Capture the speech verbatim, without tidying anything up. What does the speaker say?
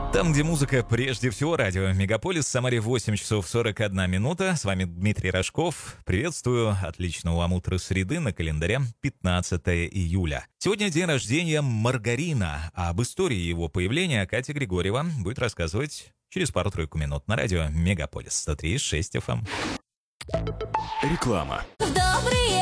Там, где музыка, прежде всего радио. Мегаполис, в Самаре, восемь часов сорок одна минута. С вами Дмитрий Рожков. Приветствую. Отличного вам утра среды. На календаре пятнадцатое июля. Сегодня день рождения маргарина. А об истории его появления Катя Григорьева будет рассказывать через пару-тройку минут на радио Мегаполис сто три и шесть эф эм. Реклама. Добрый